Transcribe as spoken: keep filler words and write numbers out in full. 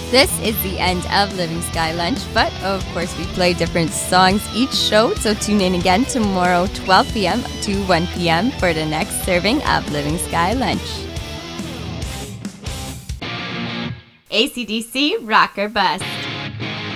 This is the end of Living Sky Lunch, but of course we play different songs each show, so tune in again tomorrow, twelve p.m. to one p.m. for the next serving of Living Sky Lunch. A C D C Rocker Bust.